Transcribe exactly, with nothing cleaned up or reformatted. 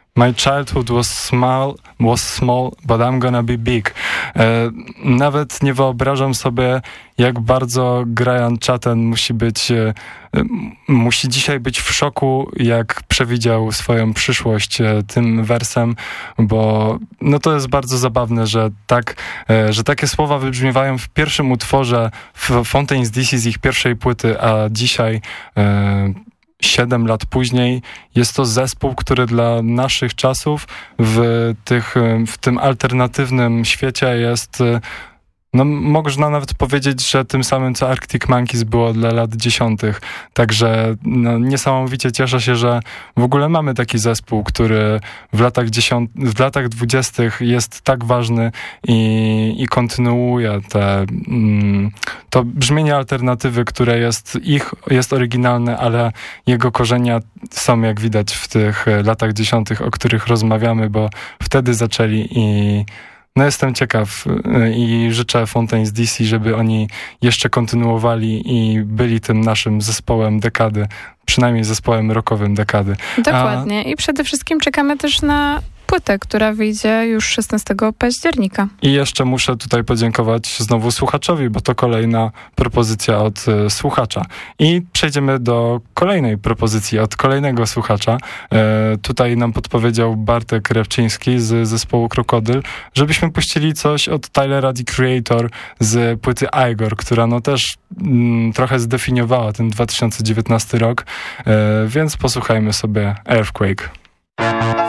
My childhood was small, was small, but I'm gonna be big. E, nawet nie wyobrażam sobie, jak bardzo Brian Chatten musi być, e, musi dzisiaj być w szoku, jak przewidział swoją przyszłość e, tym wersem, bo no to jest bardzo zabawne, że tak, e, że takie słowa wybrzmiewają w pierwszym utworze w Fontaines D C z ich pierwszej płyty, a dzisiaj e, Siedem lat później jest to zespół, który dla naszych czasów w, tych, w tym alternatywnym świecie jest, no można nawet powiedzieć, że tym samym co Arctic Monkeys było dla lat dziesiątych. Także no, niesamowicie cieszę się, że w ogóle mamy taki zespół, który w latach, dziesiąt, w latach dwudziestych jest tak ważny i, i kontynuuje te, mm, to brzmienie alternatywy, które jest ich, jest oryginalne, ale jego korzenia są, jak widać, w tych latach dziesiątych, o których rozmawiamy, bo wtedy zaczęli i no jestem ciekaw i życzę Fontaines D C, żeby oni jeszcze kontynuowali i byli tym naszym zespołem dekady, przynajmniej zespołem rockowym dekady. Dokładnie. A... I przede wszystkim czekamy też na płytę, która wyjdzie już szesnastego października. I jeszcze muszę tutaj podziękować znowu słuchaczowi, bo to kolejna propozycja od e, słuchacza. I przejdziemy do kolejnej propozycji od kolejnego słuchacza. E, tutaj nam podpowiedział Bartek Repczyński z zespołu Krokodyl, żebyśmy puścili coś od Tylera, The Creator z płyty Igor, która no też mm, trochę zdefiniowała ten dwa tysiące dziewiętnasty rok, e, więc posłuchajmy sobie Earthquake.